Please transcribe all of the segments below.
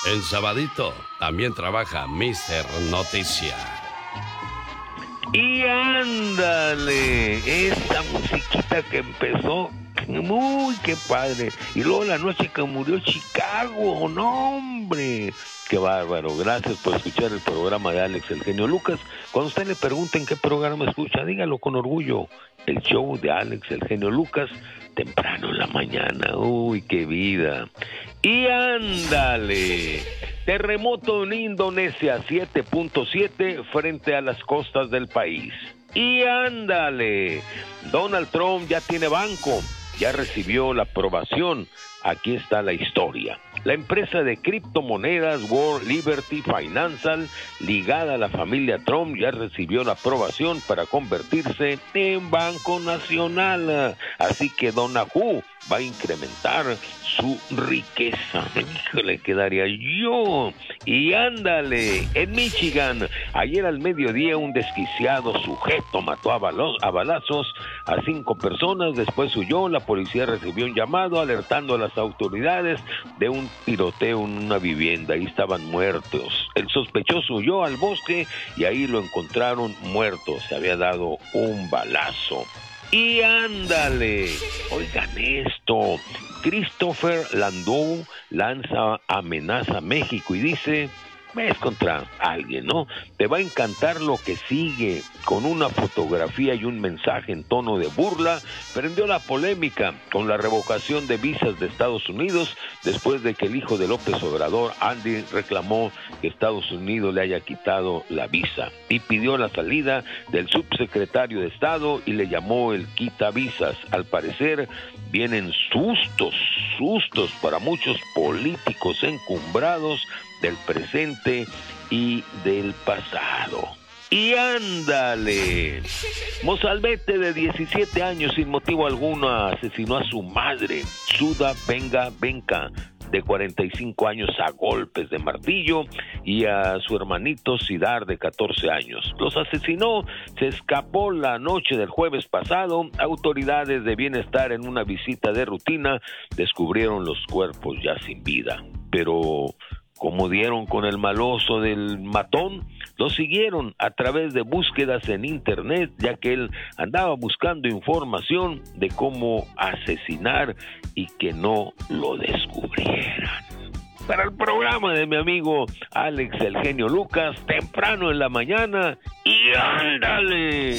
En sabadito también trabaja Mister Noticia. Y ándale, esta musiquita que empezó, muy qué padre. Y luego la noche que murió Chicago, no hombre, qué bárbaro. Gracias por escuchar el programa de Alex El Genio Lucas. Cuando usted le pregunten qué programa escucha, dígalo con orgullo. El show de Alex El Genio Lucas, temprano en la mañana. Uy, qué vida. Y ándale, terremoto en Indonesia 7.7 frente a las costas del país. Y ándale, Donald Trump ya tiene banco, ya recibió la aprobación. Aquí está la historia. La empresa de criptomonedas World Liberty Financial, ligada a la familia Trump, ya recibió la aprobación para convertirse en Banco Nacional. Así que Donahue va a incrementar su riqueza. Híjole, quedaría yo. Y ándale, en Michigan, ayer al mediodía un desquiciado sujeto mató a balazos a 5 personas, después huyó. La policía recibió un llamado alertando a las autoridades de un tiroteo en una vivienda. Ahí estaban muertos. El sospechoso huyó al bosque y ahí lo encontraron muerto. Se había dado un balazo. Y ándale, oigan esto, Christopher Landau lanza amenaza a México y dice, es contra alguien, ¿no? Te va a encantar lo que sigue. Con una fotografía y un mensaje en tono de burla, prendió la polémica con la revocación de visas de Estados Unidos después de que el hijo de López Obrador, Andy, reclamó que Estados Unidos le haya quitado la visa y pidió la salida del subsecretario de Estado y le llamó el quitavisas. Al parecer vienen sustos para muchos políticos encumbrados del presente y del pasado. Y ándale, mozalbete de 17 años sin motivo alguno asesinó a su madre, Suda Venga, de 45 años a golpes de martillo, y a su hermanito Sidar de 14 años. Los asesinó, se escapó la noche del jueves pasado. Autoridades de bienestar en una visita de rutina descubrieron los cuerpos ya sin vida, pero como dieron con el maloso del matón, lo siguieron a través de búsquedas en internet, ya que él andaba buscando información de cómo asesinar y que no lo descubrieran. Para el programa de mi amigo Alex El Genio Lucas, temprano en la mañana, y ándale.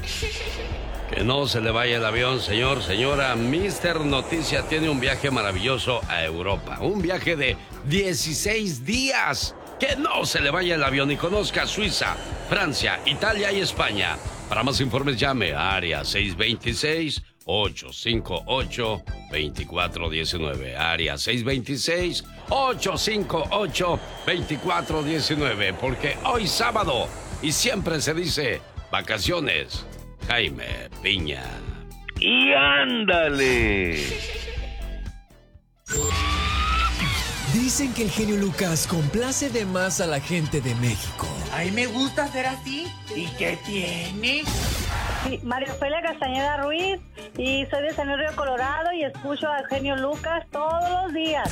Que no se le vaya el avión, señor, señora. Mister Noticia tiene un viaje maravilloso a Europa. Un viaje de 16 días. Que no se le vaya el avión y conozca Suiza, Francia, Italia y España. Para más informes llame a área 626-858-2419. Área 626-858-2419. Porque hoy sábado, y siempre se dice vacaciones, Jaime Piña. Y ándale. Dicen que el genio Lucas complace de más a la gente de México. A mí me gusta ser así. ¿Y qué tiene? Sí, María Ofelia Castañeda Ruiz, y soy de San Luis Río Colorado y escucho al genio Lucas todos los días.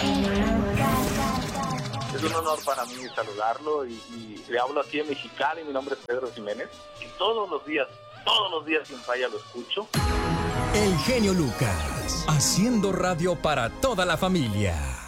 Es un honor para mí saludarlo y le hablo aquí en Mexicali. Mi nombre es Pedro Jiménez y todos los días sin falla lo escucho. El genio Lucas, haciendo radio para toda la familia.